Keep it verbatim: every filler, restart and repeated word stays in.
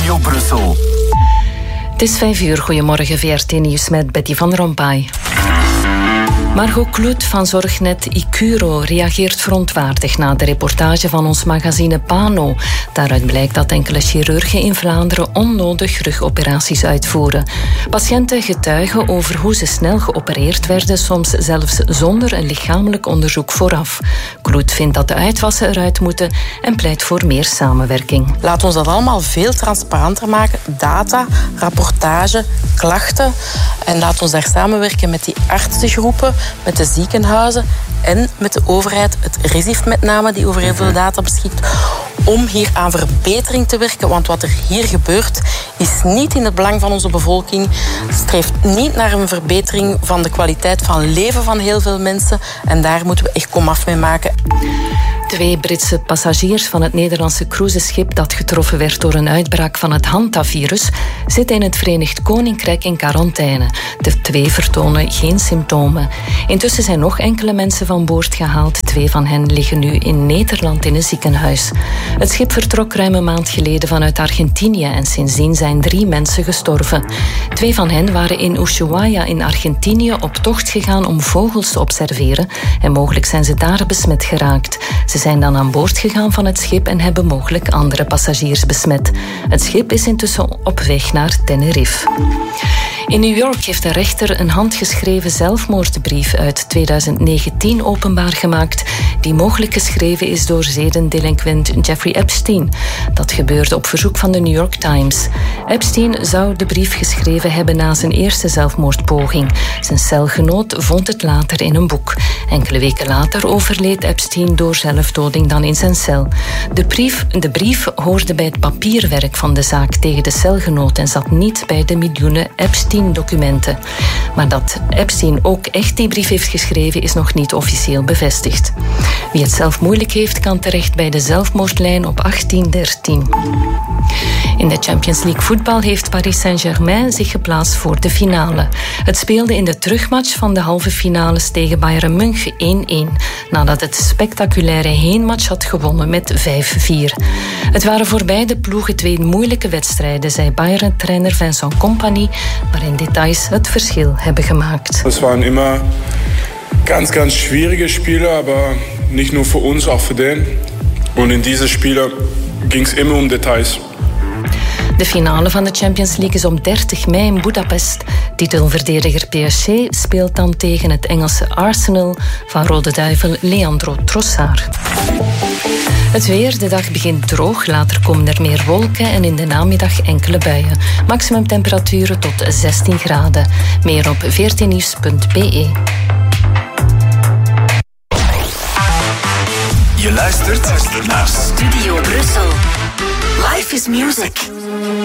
Studio Brussel. Het is vijf uur. Goedemorgen, V R T Nieuws met Betty van Rompuy. Margot Kloet van Zorgnet Icuro reageert verontwaardigd na de reportage van ons magazine Pano. Daaruit blijkt dat enkele chirurgen in Vlaanderen onnodig rugoperaties uitvoeren. Patiënten getuigen over hoe ze snel geopereerd werden, soms zelfs zonder een lichamelijk onderzoek vooraf. Kloet vindt dat de uitwassen eruit moeten en pleit voor meer samenwerking. Laat ons dat allemaal veel transparanter maken. Data, rapportage, klachten. En laat ons daar samenwerken met die artsengroepen, met de ziekenhuizen en met de overheid, het RISIF met name, die over heel veel data beschikt, om hier aan verbetering te werken. Want wat er hier gebeurt, is niet in het belang van onze bevolking, streeft niet naar een verbetering van de kwaliteit van leven van heel veel mensen. En daar moeten we echt komaf mee maken. Twee Britse passagiers van het Nederlandse cruiseschip dat getroffen werd door een uitbraak van het Hantavirus zitten in het Verenigd Koninkrijk in quarantaine. De twee vertonen geen symptomen. Intussen zijn nog enkele mensen van boord gehaald. Twee van hen liggen nu in Nederland in een ziekenhuis. Het schip vertrok ruim een maand geleden vanuit Argentinië en sindsdien zijn drie mensen gestorven. Twee van hen waren in Ushuaia in Argentinië op tocht gegaan om vogels te observeren en mogelijk zijn ze daar besmet geraakt. Ze zijn dan aan boord gegaan van het schip en hebben mogelijk andere passagiers besmet. Het schip is intussen op weg naar Tenerife. In New York heeft een rechter een handgeschreven zelfmoordbrief uit tweeduizend negentien openbaar gemaakt, die mogelijk geschreven is door zedendelinquent Jeffrey Epstein. Dat gebeurde op verzoek van de New York Times. Epstein zou de brief geschreven hebben na zijn eerste zelfmoordpoging. Zijn celgenoot vond het later in een boek. Enkele weken later overleed Epstein door zelfdoding dan in zijn cel. De brief, de brief hoorde bij het papierwerk van de zaak tegen de celgenoot en zat niet bij de miljoenen Epstein-documenten. Maar dat Epstein ook echt die brief heeft geschreven is nog niet officieel bevestigd. Wie het zelf moeilijk heeft, kan terecht bij de zelfmoordlijn op achttien dertien. In de Champions League voetbal heeft Paris Saint-Germain zich geplaatst voor de finale. Het speelde in de terugmatch van de halve finales tegen Bayern München één-één, nadat het spectaculaire heenmatch had gewonnen met vijf vier. Het waren voor beide ploegen twee moeilijke wedstrijden, zei Bayern-trainer Vincent Kompany, waarin details het verschil hebben gemaakt. Het waren immer ganz, ganz schwierige Spiele, aber nicht nur für uns, auch für den. Und in diese Spiele ging es immer um Details. De finale van de Champions League is op dertig mei in Budapest. Titelverdediger P S G speelt dan tegen het Engelse Arsenal van Rode Duivel Leandro Trossard. Het weer, de dag begint droog, later komen er meer wolken en in de namiddag enkele buien. Maximumtemperaturen tot zestien graden. Meer op v r t nieuws punt b e. Je luistert naar Studio Brussel. Life is music.